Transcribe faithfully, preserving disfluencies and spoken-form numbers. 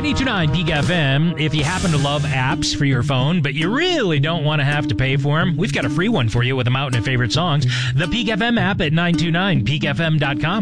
ninety-two point nine Peak F M. If you happen to love apps for your phone, but you really don't want to have to pay for them, we've got a free one for you with a mountain of favorite songs. The Peak F M app at nine two nine peak f m dot com.